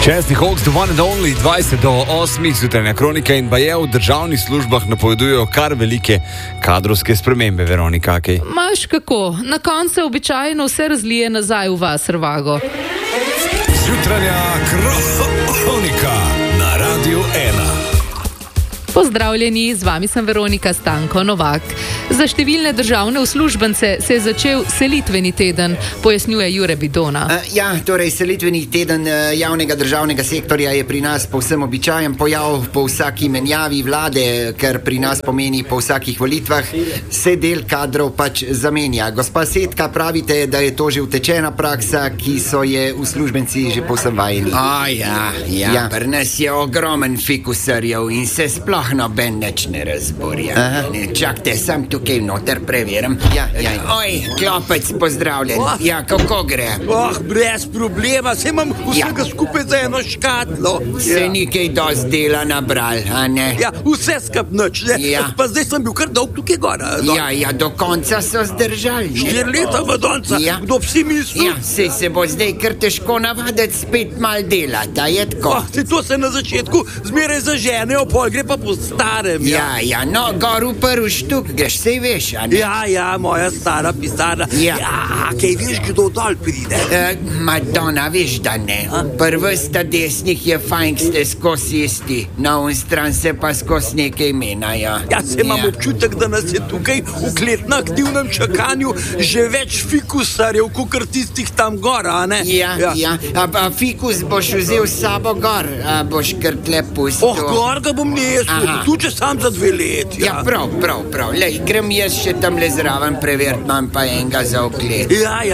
Česti Hawks, the one and only, 20 do 8, jutranja kronika in baje v državnih službah napovedujejo kar velike kadrovske spremembe, Veronika. Maš kako, na koncu običajno vse razlije nazaj v vas, Rvago. Jutranja kronika na Radiu 1. Pozdravljeni, z vami sem Veronika Stanko Novak. Za številne državne uslužbence se je začel selitveni teden, pojasnjuje Jure Bidona. Torej selitveni teden javnega državnega sektorja je pri nas povsem običajen pojav po vsaki menjavi vlade, ker pri nas pomeni po vsakih volitvah se del kadrov pač zamenja. Gospa Setka, pravite, da je to že utečena praksa, ki so je uslužbenci že povsem vajeni. Pri nas je ogromen fikusarjev in se sploh noben neč ne razborja. Čakajte, sam tukaj noter preverim. Oj, klopec, pozdravljen. Kako gre? Brez problema, se imam vsega skupaj za eno škatlo. Se nikaj dosti dela nabral, a ne? Vse skupnoč, ne? Pa zdaj sem bil kar dolg tukaj gora. Do konca so zdržali. 4 leta vadonca, kdo bi si mislil? Sej se bo zdaj kar težko navaditi spet mal delati, je tako? To se na začetku zmeraj zaženejo, pol gre pa po starem. No, gor v prvi štuk greš, sej veš, a ne? Moja stara pisarna. Kaj veš, kdo dol pride? Madonna, veš, da ne. Prvi sta desnih je fajn, ki ste skozi isti. Na on stran se pa skozi nekaj menajo. Se imam občutek, da nas je tukaj v klet na aktivnem čakanju že več fikusarjev, kakor tistih tam gor, a ne? A fikus boš vzel s sabo gor, a boš kar tle pustil? Gor ga bom nesel, tu če sam za 2 leti. Prav. Lej, grem jaz še tam le zraven preveriti, imam pa enega za oklet.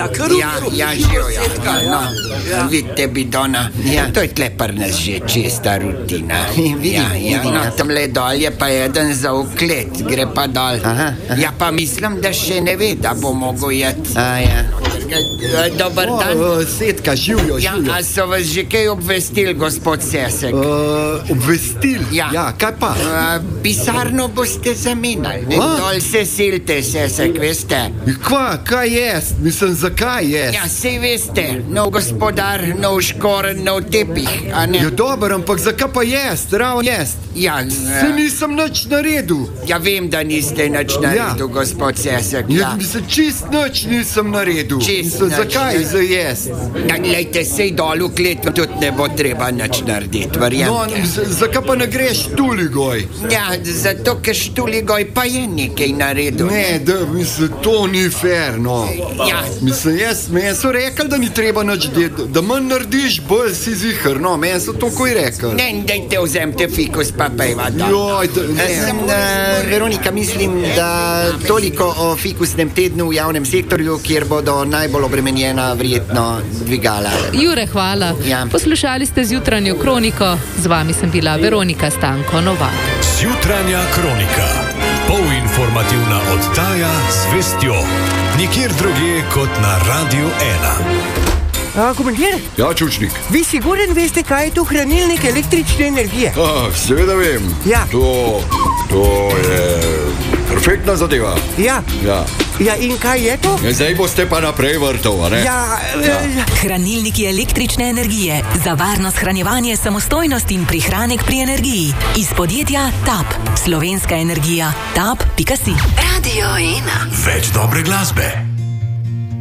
Vidite, Bidona, to je tle pri nas že čista rutina. Tam le dol je pa eden za oklet, gre pa dol. Pa mislim, da še ne ve, da bo mogel jeti. Dobar dan. Setka, živijo. A so vas že kaj obvestil, gospod Sesek? Obvestil? Kaj pa? Pisarno boste zamenjali. Dol se silite, Sesek, veste? Kaj jest? Mislim, zakaj jest? Sej veste, nov gospodar, nov škoren, nov tepih, a ne? Dober, ampak zakaj pa jest? Ravno jest. Se nisem nič naredil. Vem, da niste nič naredil, gospod Sesek. Mislim, čist nič nisem naredil. Mislim, zakaj za jest? Lejte, sej dol v kletu tudi ne bo treba nič narediti, verjamte. Zakaj pa ne greš Štuligoj? Zato, ker Štuligoj pa je nekaj naredil. Mislim, to ni fair, no. Mislim, meni so rekli, da ni treba nič delati, da manj narediš, bolj si zihar, no, meni so to kaj rekli. Dajte vzemte fikus pa pejva dol. Veronika, mislim, da toliko o fikusnem tednu v javnem sektorju, kjer bodo najbolj obremenjena verjetno dvigala. Jure, hvala. Poslušali ste zjutranjo kroniko, z vami sem bila Veronika Stanko Novak. Jutranja kronika. Polinformativna oddaja z vestjo. Nikjer drugje kot na Radiu 1. Komandir? Čučnik. Vi siguren veste, kaj je to hranilnik električne energije? Seveda vem. To je perfektna zadeva. In kaj je to? Zdaj boste pa naprej vrtov, a ne? Hranilniki električne energije. Za varno shranjevanje, samostojnost in prihranek pri energiji. Iz podjetja TAP. Slovenska energija. TAP.si. Radio 1. Več dobre glasbe.